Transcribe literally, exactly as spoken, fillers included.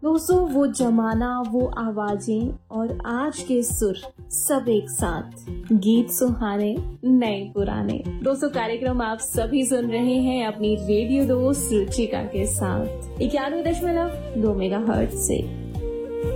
दोस्तों वो जमाना, वो आवाजें और आज के सुर सब एक साथ, गीत सुहाने नए पुराने। दोस्तों कार्यक्रम आप सभी सुन रहे हैं अपनी रेडियो दोस्त रुचिका के साथ इक्यानवे दशमलव दो मेगा हर्ट्ज से।